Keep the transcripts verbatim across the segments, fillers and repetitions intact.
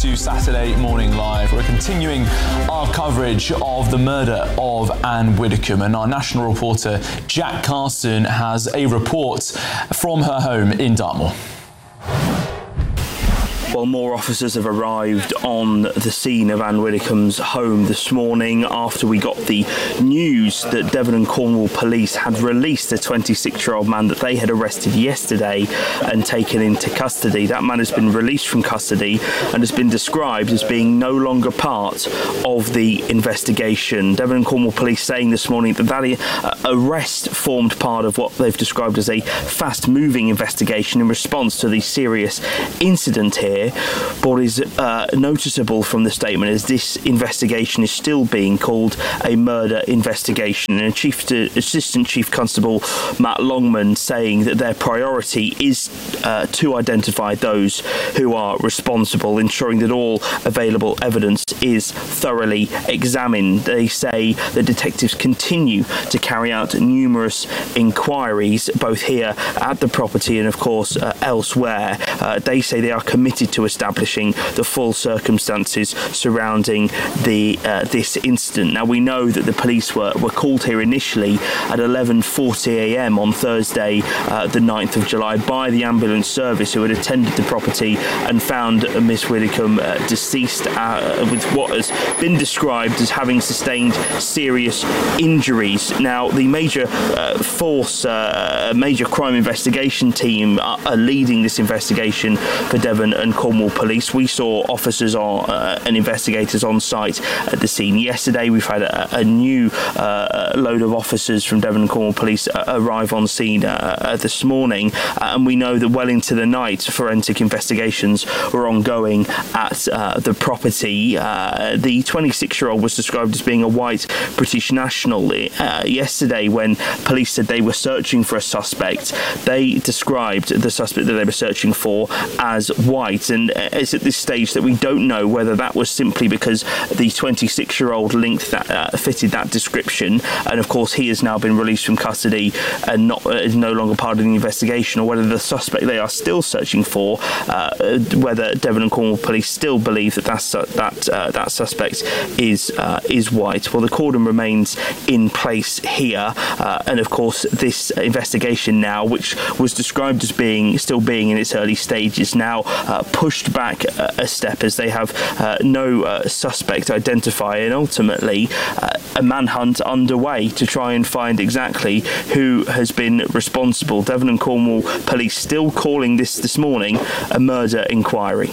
to Saturday Morning Live. We're continuing our coverage of the murder of Anne Widdecombe, and our national reporter Jack Carson has a report from her home in Dartmoor. Well, more officers have arrived on the scene of Anne Widdecombe's home this morning after we got the news that Devon and Cornwall police had released a twenty-six-year-old man that they had arrested yesterday and taken into custody. That man has been released from custody and has been described as being no longer part of the investigation. Devon and Cornwall police saying this morning that that arrest formed part of what they've described as a fast-moving investigation in response to the serious incident here. But what is uh, noticeable from the statement is this investigation is still being called a murder investigation, and Chief to, Assistant Chief Constable Matt Longman saying that their priority is uh, to identify those who are responsible, ensuring that all available evidence is thoroughly examined. They say the detectives continue to carry out numerous inquiries, both here at the property and of course uh, elsewhere. Uh, they say they are committed to establishing the full circumstances surrounding the uh, this incident. Now, we know that the police were, were called here initially at eleven forty a m on Thursday, uh, the ninth of July, by the ambulance service who had attended the property and found Miss Widdecombe uh, deceased uh, with what has been described as having sustained serious injuries. Now, the major uh, force, uh, major crime investigation team are, are leading this investigation for Devon and Cornwall police. We saw officers on, uh, and investigators on site at the scene yesterday. We've had a, a new uh, load of officers from Devon and Cornwall police uh, arrive on scene uh, uh, this morning, uh, and we know that well into the night forensic investigations were ongoing at uh, the property. Uh, the twenty-six-year-old was described as being a white British national. Uh, yesterday, when police said they were searching for a suspect, they described the suspect that they were searching for as white, and it's at this stage that we don't know whether that was simply because the twenty-six-year-old linked that uh, fitted that description, and of course he has now been released from custody and not uh, is no longer part of the investigation, or whether the suspect they are still searching for, uh, whether Devon and Cornwall police still believe that that's, uh, that uh, that suspect is uh, is white. Well, the cordon remains in place here, uh, and of course this investigation now, which was described as being still being in its early stages, now uh, pushed back a, a step as they have uh, no uh, suspect identified, and ultimately uh, a manhunt underway to try and find exactly who has been responsible. Devon and Cornwall police still calling this this morning a murder inquiry.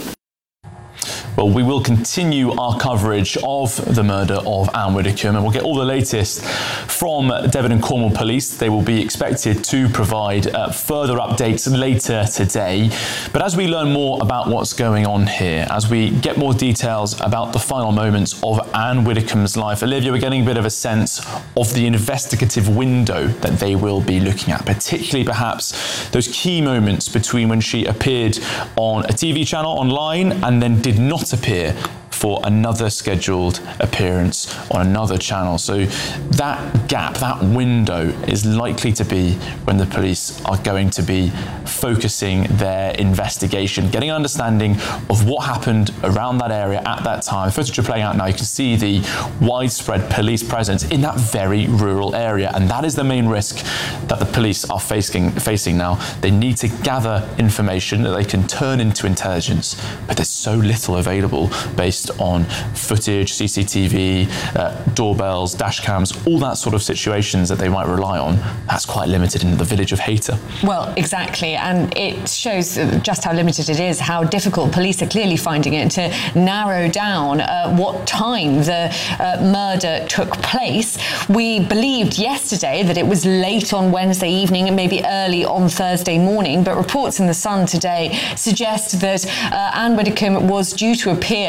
Well, we will continue our coverage of the murder of Anne Widdecombe, and we'll get all the latest from Devon and Cornwall police. They will be expected to provide uh, further updates later today. But as we learn more about what's going on here, as we get more details about the final moments of Anne Widdecombe's life, Olivia, we're getting a bit of a sense of the investigative window that they will be looking at, particularly perhaps those key moments between when she appeared on a T V channel online and then did not appear for another scheduled appearance on another channel. So that gap, that window is likely to be when the police are going to be focusing their investigation, getting an understanding of what happened around that area at that time. The footage you're playing out now, you can see the widespread police presence in that very rural area, and that is the main risk that the police are facing, facing now. They need to gather information that they can turn into intelligence, but there's so little available based on footage, C C T V, uh, doorbells, dash cams, all that sort of situations that they might rely on. That's quite limited in the village of Hayter. Well, exactly, and it shows just how limited it is, how difficult police are clearly finding it to narrow down uh, what time the uh, murder took place. We believed yesterday that it was late on Wednesday evening and maybe early on Thursday morning, but reports in The Sun today suggest that uh, Anne Widdecombe was due to appear on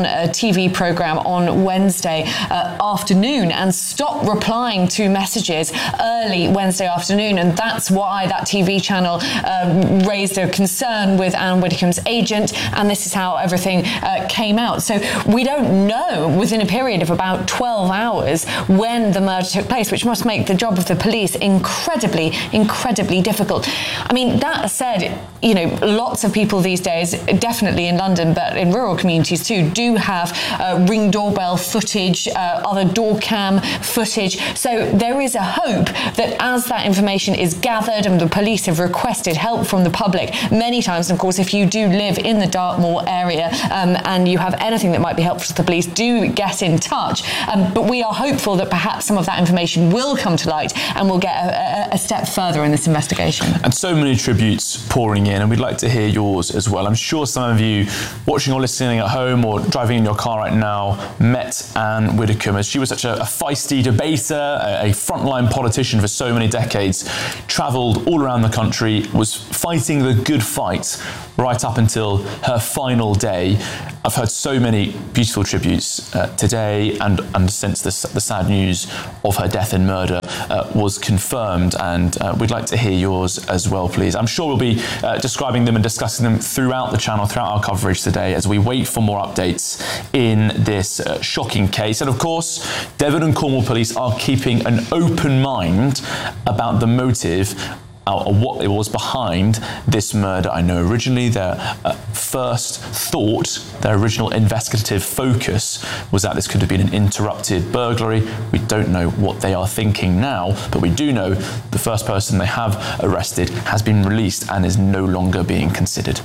a T V programme on Wednesday uh, afternoon and stopped replying to messages early Wednesday afternoon, and that's why that T V channel uh, raised a concern with Anne Widdecombe's agent, and this is how everything uh, came out. So we don't know within a period of about twelve hours when the murder took place, which must make the job of the police incredibly, incredibly difficult. I mean, that said, you know, lots of people these days, definitely in London, but in rural communities too, do have uh, ring doorbell footage, uh, other door cam footage. So there is a hope that as that information is gathered and the police have requested help from the public many times, and of course, if you do live in the Dartmoor area um, and you have anything that might be helpful to the police, do get in touch. Um, but we are hopeful that perhaps some of that information will come to light and we'll get a, a, a step further in this investigation. And so many tributes pouring in, and we'd like to hear yours as well. I'm sure some of you watching or listening at home or driving in your car right now met Anne Widdecombe, as she was such a, a feisty debater, a, a frontline politician for so many decades, travelled all around the country, was fighting the good fight right up until her final day. I've heard so many beautiful tributes uh, today and, and since the, the sad news of her death and murder uh, was confirmed, and uh, we'd like to hear yours as well, please. I'm sure we'll be uh, describing them and discussing them throughout the channel, throughout our coverage today, as we wait for more updates in this uh, shocking case. And of course, Devon and Cornwall Police are keeping an open mind about the motive or what it was behind this murder. I know originally their uh, first thought, their original investigative focus was that this could have been an interrupted burglary. We don't know what they are thinking now, but we do know the first person they have arrested has been released and is no longer being considered.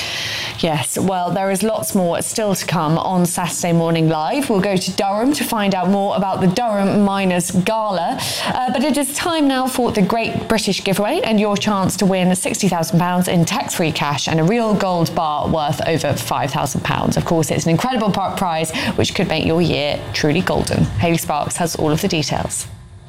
Yes, well, there is lots more still to come on Saturday Morning Live. We'll go to Durham to find out more about the Durham Miners Gala. Uh, but it is time now for the Great British Giveaway and your chance to win sixty thousand pounds in tax-free cash and a real gold bar worth over five thousand pounds. Of course, it's an incredible prize which could make your year truly golden. Hayley Sparks has all of the details.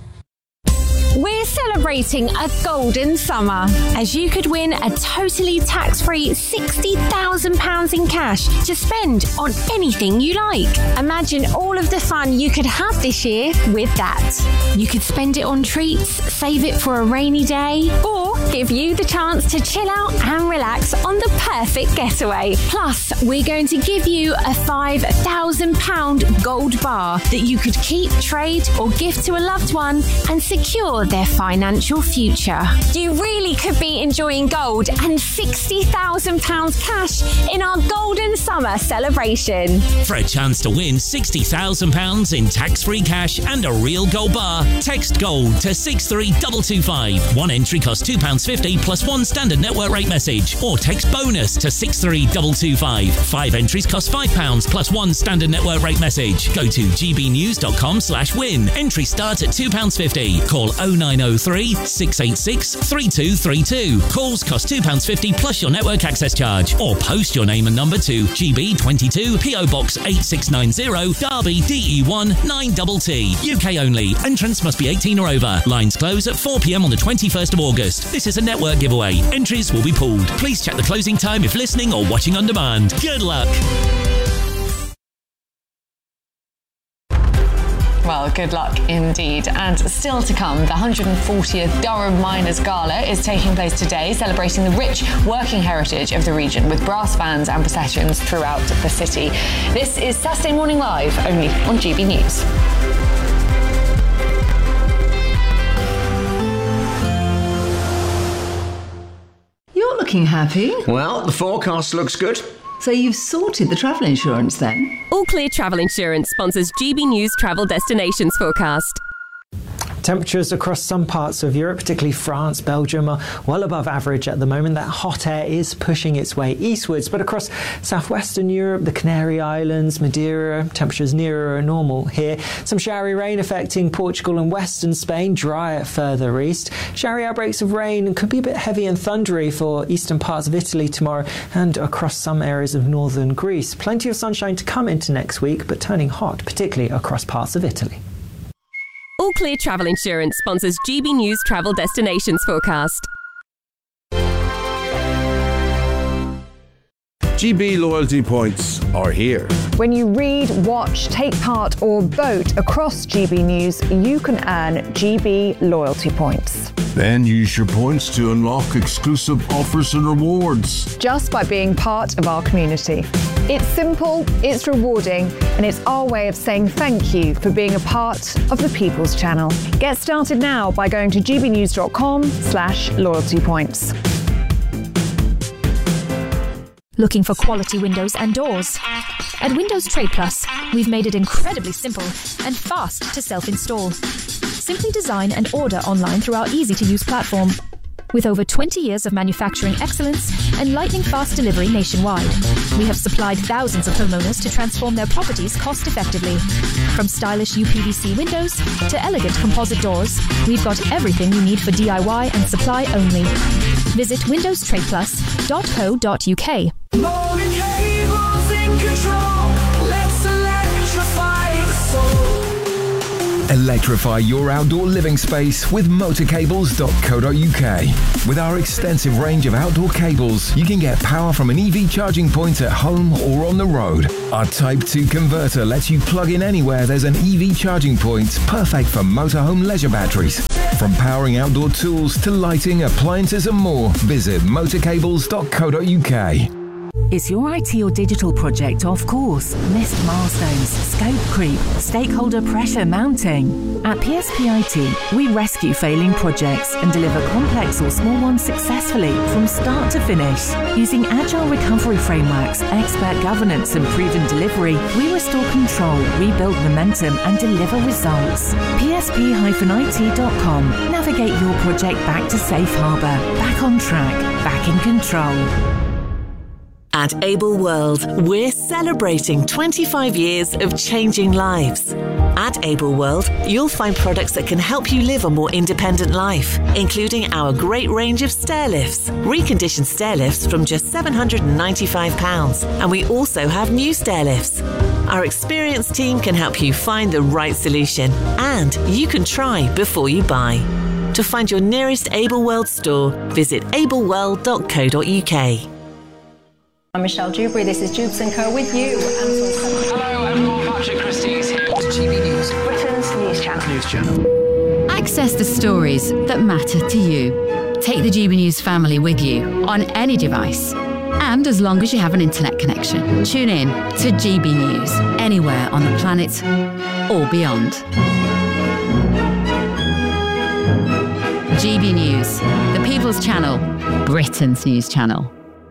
We're celebrating a golden summer, as you could win a totally tax-free sixty thousand pounds in cash to spend on anything you like. Imagine all of the fun you could have this year with that. You could spend it on treats, save it for a rainy day, or give you the chance to chill out and relax on the perfect getaway. Plus, we're going to give you a five thousand pounds gold bar that you could keep, trade, or gift to a loved one and secure their financial future. You really could be enjoying gold and sixty thousand pounds cash in our golden summer celebration. For a chance to win sixty thousand pounds in tax-free cash and a real gold bar, text GOLD to six three two two five. One entry costs two pounds fifty plus one standard network rate message, or text BONUS to six three two two five. Five entries cost five pounds plus one standard network rate message. Go to gbnews.com slash win. Entry starts at two pounds fifty. Call oh nine oh three, six eight six, three two three two. Calls cost two pounds fifty plus your network access charge, or post your name and number to G B twenty-two, P O Box eight six nine zero, Derby, D E one nine T T. U K only. Entrance must be eighteen or over. Lines close at four p.m. on the twenty-first of August. This is a network giveaway. Entries will be pooled. Please check the closing time if listening or watching on demand. Good luck. Well, good luck indeed. And still to come, the one hundred fortieth Durham Miners Gala is taking place today, celebrating the rich working heritage of the region with brass bands and processions throughout the city. This is Saturday Morning Live, only on G B News. You're looking happy. Well, the forecast looks good. So you've sorted the travel insurance then? All Clear Travel Insurance sponsors G B News Travel Destinations Forecast. Temperatures across some parts of Europe, particularly France, Belgium, are well above average at the moment. That hot air is pushing its way eastwards, but across southwestern Europe, the Canary Islands, Madeira, temperatures nearer normal here. Some showery rain affecting Portugal and western Spain, drier further east. Showery outbreaks of rain could be a bit heavy and thundery for eastern parts of Italy tomorrow and across some areas of northern Greece. Plenty of sunshine to come into next week, but turning hot, particularly across parts of Italy. All Clear Travel Insurance sponsors G B News Travel Destinations Forecast. G B loyalty points are here. When you read, watch, take part or vote across G B News, you can earn G B loyalty points. Then use your points to unlock exclusive offers and rewards. Just by being part of our community. It's simple, it's rewarding, and it's our way of saying thank you for being a part of the People's Channel. Get started now by going to gbnews.com slash loyalty points. Looking for quality windows and doors? At Windows Trade Plus, we've made it incredibly simple and fast to self-install. Simply design and order online through our easy-to-use platform. With over twenty years of manufacturing excellence and lightning-fast delivery nationwide, we have supplied thousands of homeowners to transform their properties cost-effectively. From stylish U P V C windows to elegant composite doors, we've got everything you need for D I Y and supply only. Visit windows trade plus dot co dot uk. Morgan Cables in control. Let's electrify the soul. Electrify your outdoor living space with motor cables dot co dot uk. With our extensive range of outdoor cables, you can get power from an E V charging point at home or on the road. Our Type two converter lets you plug in anywhere there's an E V charging point, perfect for motorhome leisure batteries. From powering outdoor tools to lighting, appliances and more, visit motor cables dot co dot uk. Is your I T or digital project off course? Missed milestones, scope creep, stakeholder pressure mounting? At P S P I T, we rescue failing projects and deliver complex or small ones successfully from start to finish. Using agile recovery frameworks, expert governance and proven delivery, we restore control, rebuild momentum and deliver results. P S P I T dot com. Navigate your project back to safe harbour, back on track, back in control. At Able World, we're celebrating twenty-five years of changing lives. At Able World, you'll find products that can help you live a more independent life, including our great range of stair lifts, reconditioned stair lifts from just seven hundred ninety-five pounds, and we also have new stair lifts. Our experienced team can help you find the right solution, and you can try before you buy. To find your nearest Able World store, visit able world dot co dot uk. I'm Michelle Dewberry, this is Jubes and Co with you. Hello everyone, Patrick Christie's here to G B News, Britain's news channel. News channel. Access the stories that matter to you. Take the G B News family with you on any device. And as long as you have an internet connection, tune in to G B News anywhere on the planet or beyond. G B News, the People's Channel, Britain's news channel.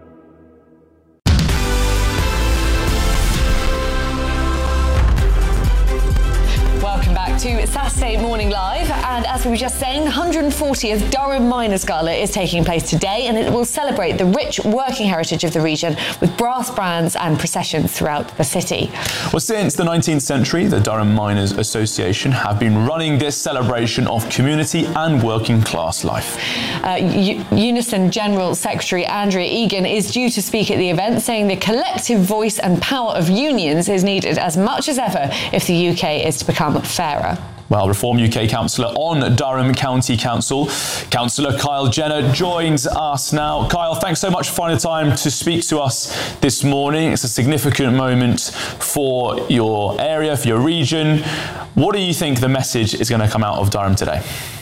To Saturday Morning Live, and as we were just saying, the one hundred fortieth Durham Miners Gala is taking place today, and it will celebrate the rich working heritage of the region with brass bands and processions throughout the city. Well, since the nineteenth century, the Durham Miners Association have been running this celebration of community and working class life. Uh, U- Unison General Secretary Andrea Egan is due to speak at the event, saying the collective voice and power of unions is needed as much as ever if the U K is to become fairer. Well, Reform U K Councillor on Durham County Council, Councillor Kyle Jenner, joins us now. Kyle, thanks so much for finding time to speak to us this morning. It's a significant moment for your area, for your region. What do you think the message is going to come out of Durham today?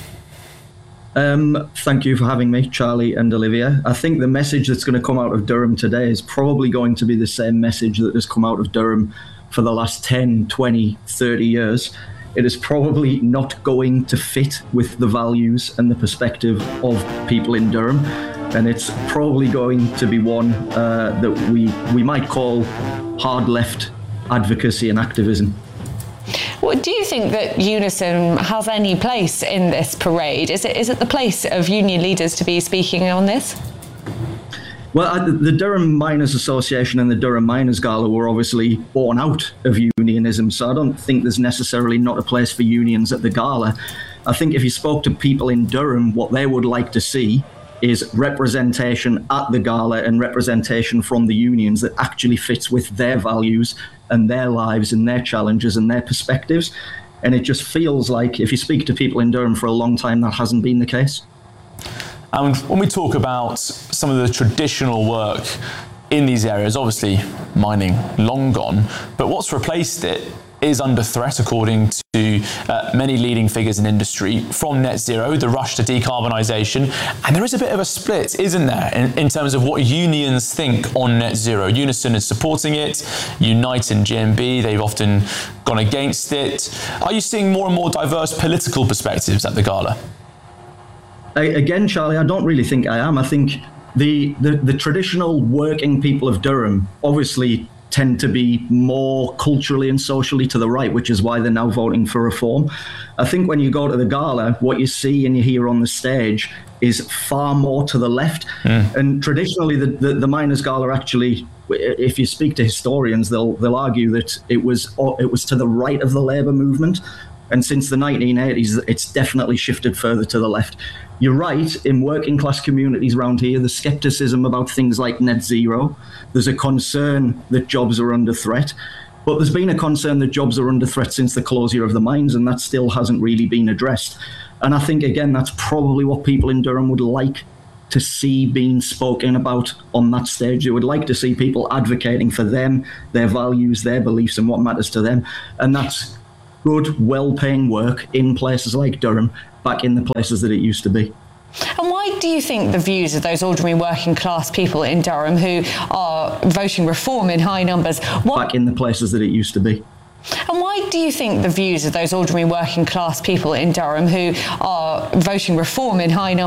Um, thank you for having me, Charlie and Olivia. I think the message that's going to come out of Durham today is probably going to be the same message that has come out of Durham for the last ten, twenty, thirty years. It is probably not going to fit with the values and the perspective of people in Durham. And it's probably going to be one uh, that we, we might call hard left advocacy and activism. Well, do you think that Unison has any place in this parade? Is it is it the place of union leaders to be speaking on this? Well, the Durham Miners Association and the Durham Miners Gala were obviously born out of unionism, so I don't think there's necessarily not a place for unions at the gala. I think if you spoke to people in Durham, what they would like to see is representation at the gala and representation from the unions that actually fits with their values and their lives and their challenges and their perspectives. And it just feels like if you speak to people in Durham for a long time, that hasn't been the case. And when we talk about some of the traditional work in these areas. Obviously, mining long gone, but what's replaced it is under threat, according to uh, many leading figures in industry, from net zero, the rush to decarbonisation. And there is a bit of a split, isn't there, in, in terms of what unions think on net zero. Unison is supporting it, Unite and G M B, they've often gone against it. Are you seeing more and more diverse political perspectives at the gala? I, again, Charlie, I don't really think I am. I think the, the, the traditional working people of Durham obviously tend to be more culturally and socially to the right, which is why they're now voting for reform. I think when you go to the gala, what you see and you hear on the stage is far more to the left. Mm. And traditionally, the, the, the Miners' Gala actually, if you speak to historians, they'll they'll argue that it was it was to the right of the Labour movement. And since the nineteen eighties, it's definitely shifted further to the left. You're right, in working class communities around here, the scepticism about things like net zero, there's a concern that jobs are under threat. But there's been a concern that jobs are under threat since the closure of the mines, and that still hasn't really been addressed. And I think, again, that's probably what people in Durham would like to see being spoken about on that stage. They would like to see people advocating for them, their values, their beliefs, and what matters to them. And that's good, well-paying work in places like Durham, back in the places that it used to be. And why do you think the views of those ordinary working class people in Durham who are voting reform in high numbers... What, back in the places that it used to be. And why do you think the views of those ordinary working class people in Durham who are voting reform in high numbers...